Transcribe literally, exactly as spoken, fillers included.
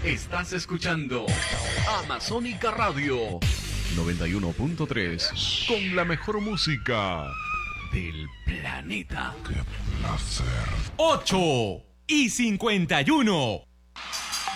Estás escuchando Amazónica Radio noventa y uno punto tres con la mejor música del planeta. ¡Qué placer! ocho y cincuenta y uno.